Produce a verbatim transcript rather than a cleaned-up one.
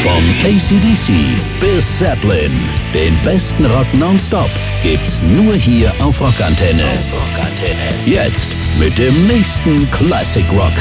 Vom A C D C bis Zeppelin, den besten Rock nonstop gibt's nur hier auf Rockantenne. Auf Rockantenne. Jetzt mit dem nächsten Classic Rock